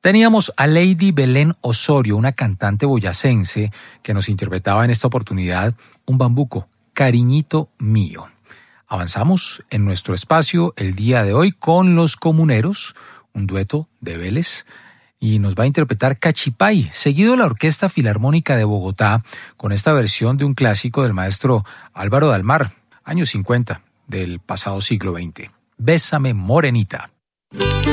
Teníamos a Lady Belén Osorio, una cantante boyacense que nos interpretaba en esta oportunidad un bambuco, Cariñito Mío. Avanzamos en nuestro espacio el día de hoy con Los Comuneros, un dueto de Vélez, y nos va a interpretar Cachipay, seguido la Orquesta Filarmónica de Bogotá, con esta versión de un clásico del maestro Álvaro Dalmar, años 50 del pasado siglo XX. Bésame, morenita.